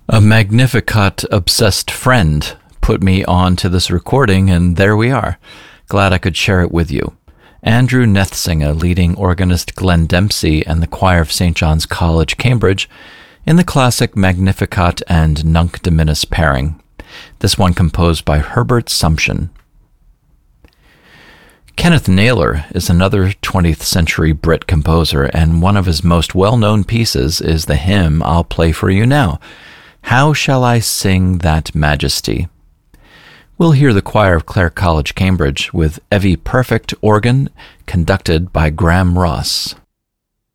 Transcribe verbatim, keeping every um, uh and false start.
A Magnificat-obsessed friend put me on to this recording, and there we are. Glad I could share it with you. Andrew Nethsinga leading organist Glenn Dempsey and the choir of Saint John's College, Cambridge, in the classic Magnificat and Nunc Dimittis pairing. This one composed by Herbert Sumption. Kenneth Naylor is another twentieth century Brit composer, and one of his most well-known pieces is the hymn I'll play for you now, How Shall I Sing That Majesty? We'll hear the choir of Clare College, Cambridge, with Evie Perfect organ, conducted by Graham Ross.